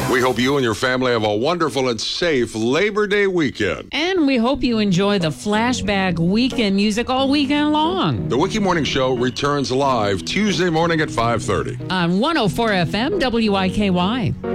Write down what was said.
We hope you and your family have a wonderful and safe Labor Day weekend. And we hope you enjoy the flashback weekend music all weekend long. The Wiki Morning Show returns live Tuesday morning at 5:30. On 104 FM WIKY.